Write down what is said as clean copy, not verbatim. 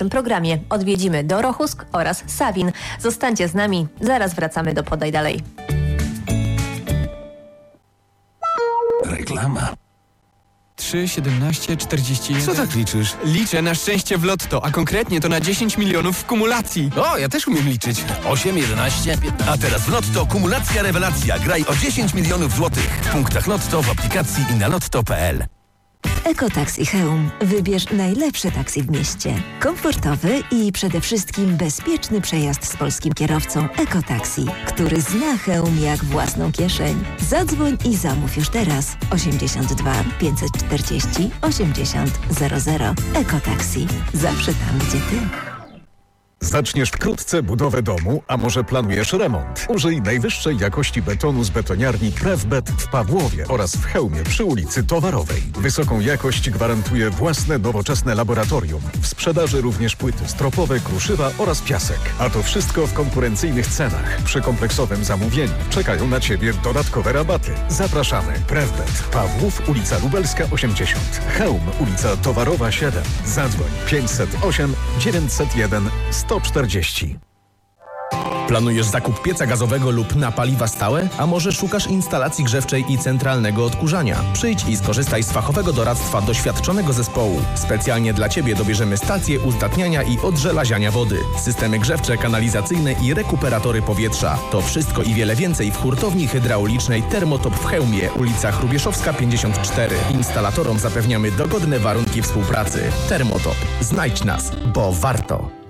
naszym programie. Odwiedzimy Dorochusk oraz Sawin. Zostańcie z nami, zaraz wracamy do Podaj Dalej. Reklama. 3, 17, 41... Co tak liczysz? Liczę na szczęście w lotto, a konkretnie to na 10 milionów w kumulacji. O, ja też umiem liczyć. 8, 11, 15. A teraz w Lotto kumulacja rewelacja. Graj o 10 milionów złotych. W punktach Lotto, w aplikacji i na lotto.pl. Ekotaxi Chełm. Wybierz najlepsze taksi w mieście. Komfortowy i przede wszystkim bezpieczny przejazd z polskim kierowcą Ekotaxi, który zna Chełm jak własną kieszeń. Zadzwoń i zamów już teraz. 82 540 80 00. Ekotaxi. Zawsze tam, gdzie ty. Zaczniesz wkrótce budowę domu, a może planujesz remont? Użyj najwyższej jakości betonu z betoniarni Prefbet w Pawłowie oraz w Chełmie przy ulicy Towarowej. Wysoką jakość gwarantuje własne nowoczesne laboratorium. W sprzedaży również płyty stropowe, kruszywa oraz piasek. A to wszystko w konkurencyjnych cenach. Przy kompleksowym zamówieniu czekają na Ciebie dodatkowe rabaty. Zapraszamy. Prefbet. Pawłów, ulica Lubelska 80. Chełm, ulica Towarowa 7. Zadzwoń 508 901 140. Planujesz zakup pieca gazowego lub na paliwa stałe? A może szukasz instalacji grzewczej i centralnego odkurzania? Przyjdź i skorzystaj z fachowego doradztwa doświadczonego zespołu. Specjalnie dla Ciebie dobierzemy stacje uzdatniania i odżelaziania wody, systemy grzewcze, kanalizacyjne i rekuperatory powietrza. To wszystko i wiele więcej w hurtowni hydraulicznej Termotop w Chełmie, ulica Hrubieszowska 54. Instalatorom zapewniamy dogodne warunki współpracy. Termotop. Znajdź nas, bo warto.